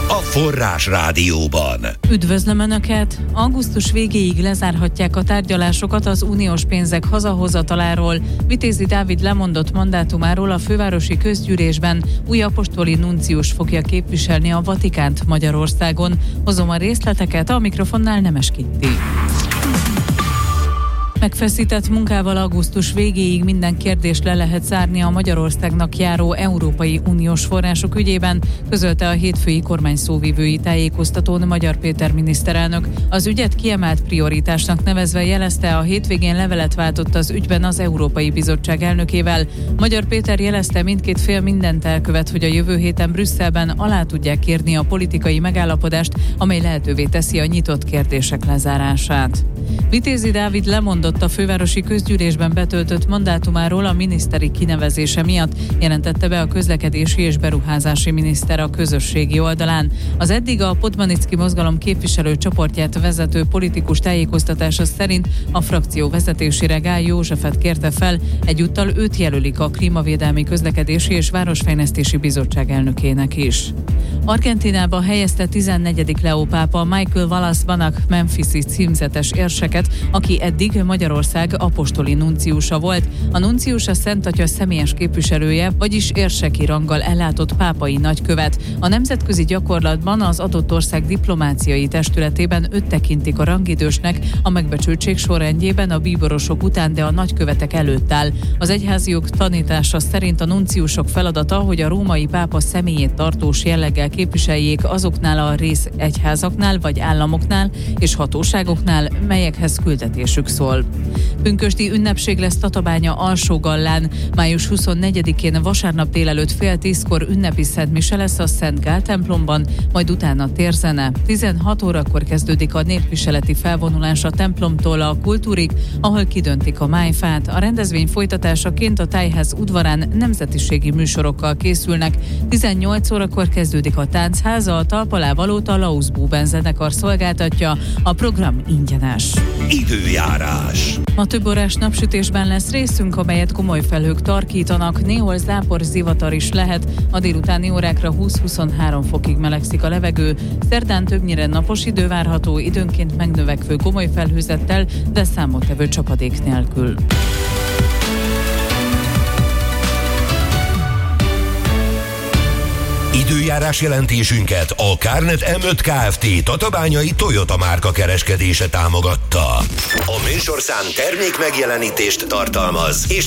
a Forrás Rádióban. Üdvözlöm Önöket! Augusztus végéig lezárhatják a tárgyalásokat az uniós pénzek hazahozataláról. Vitézi Dávid lemondott mandátumáról a fővárosi közgyűlésben. Új apostoli nuncius fogja képviselni a Vatikánt Magyarországon. Hozom a részleteket, a mikrofonnál Nemes Kitti. Megfeszített munkával augusztus végéig minden kérdést le lehet zárni a Magyarországnak járó Európai Uniós források ügyében, közölte a hétfői kormányszóvivői tájékoztatón Magyar Péter miniszterelnök. Az ügyet kiemelt prioritásnak nevezve jelezte, a hétvégén levelet váltott az ügyben az Európai Bizottság elnökével. Magyar Péter jelezte, mindkét fél mindent elkövet, hogy a jövő héten Brüsszelben alá tudják írni a politikai megállapodást, amely lehetővé teszi a nyitott kérdések lezárását. Vitézi Dávid lemondott a fővárosi közgyűlésben betöltött mandátumáról a miniszteri kinevezése miatt, jelentette be a közlekedési és beruházási miniszter a közösségi oldalán. Az eddig a Podmanicki mozgalom képviselő csoportját vezető politikus tájékoztatása szerint a frakció vezetésére Gály Józsefet kérte fel, egyúttal őt jelölik a Klímavédelmi Közlekedési és Városfejlesztési Bizottság elnökének is. Argentínába helyezte 14. Leó pápa Michael Wallace Banach Memphisi címzetes érseket, aki eddig Magyarország apostoli nunciusa volt. A nuncius a Szent Atya személyes képviselője, vagyis érseki ranggal ellátott pápai nagykövet. A nemzetközi gyakorlatban az adott ország diplomáciai testületében őt tekintik a rangidősnek, a megbecsültség sorrendjében a bíborosok után, de a nagykövetek előtt áll. Az egyházjog tanítása szerint a nunciusok feladata, hogy a római pápa személyét tartós jelleggel képviseljék azoknál a rész egyházaknál vagy államoknál és hatóságoknál, melyekhez küldetésük szól. Pünkösdi ünnepség lesz Tatabánya Alsógallán. Május 24-én vasárnap délelőtt 9:30 ünnepi szentmise lesz a Szent Gál templomban, majd utána térzene. 16 órakor kezdődik a népviseleti felvonulás a templomtól a kultúrig, ahol kidöntik a májfát. A rendezvény folytatásaként a tájház udvarán nemzetiségi műsorokkal készülnek. 18 órakor kezdődik a táncháza, a talpalávalót a Laus Buben zenekar szolgáltatja. A program ingyenes. Időjárás. Ma többórás napsütésben lesz részünk, amelyet komoly felhők tarkítanak, néhol zápor, zivatar is lehet. A délutáni órákra 20-23 fokig melegszik a levegő. Szerdán többnyire napos idő várható, időnként megnövekvő komoly felhőzettel, de számottevő csapadék nélkül. Időjárás jelentésünket a Kárnet M5 Kft. Tatabányai Toyota márka kereskedése támogatta. A műsorszám termék megjelenítést tartalmaz, és